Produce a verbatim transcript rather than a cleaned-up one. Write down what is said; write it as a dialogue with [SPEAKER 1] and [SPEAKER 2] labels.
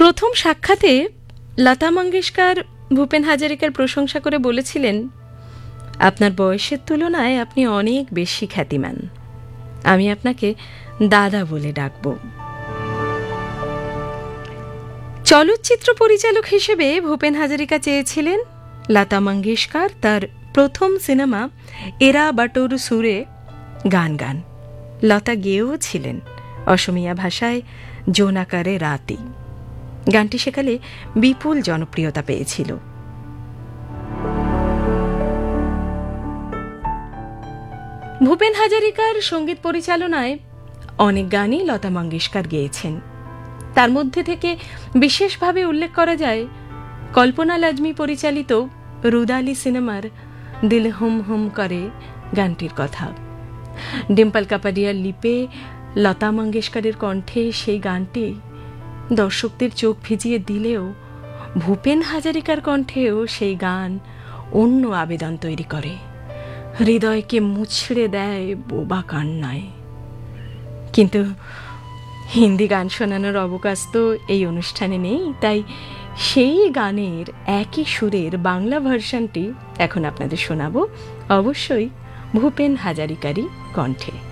[SPEAKER 1] প্রথম সাক্ষাতে লতা মঙ্গেশকর ভূপেন হাজারিকার প্রশংসা করে বলেছিলেন, আপনার বয়সের তুলনায় আপনি অনেক বেশি খ্যাতিমান, আমি আপনাকে দাদা বলে ডাকব। চলচ্চিত্র পরিচালক হিসেবে ভূপেন হাজারিকা চেয়েছিলেন লতা মঙ্গেশকর তার প্রথম সিনেমা এরা বাটোর সুরে গান গান। লতা গেয়েও ছিলেন অসমীয়া ভাষায় জোনাকারে রাতি। গানটি সেকালে বিপুল জনপ্রিয়তা পেয়েছিল। ভূপেন হাজারিকার সঙ্গীত পরিচালনায় অনেক গানই লতা মঙ্গেশকর গেয়েছেন। তার মধ্যে থেকে বিশেষভাবে উল্লেখ করা যায় কল্পনা লাজমি পরিচালিত রুদালি সিনেমার দিল হুম হুম করে গানটির কথা। ডিম্পল কাপাডিয়ার লিপে লতা মঙ্গেশকরের কণ্ঠে সেই গানটি দর্শকদের চোখ ভিজিয়ে দিলেও ভূপেন হাজারিকার কণ্ঠেও সেই গান অন্য আবেদন তৈরি করে, হৃদয়কে মুছড়ে দেয় বোবা কান্নায়। কিন্তু হিন্দি গান শোনানোর অবকাশ তো এই অনুষ্ঠানে নেই, তাই সেই গানের একই সুরের বাংলা ভার্সনটি এখন আপনাদের শোনাবো, অবশ্যই ভূপেন হাজারিকারই কণ্ঠে।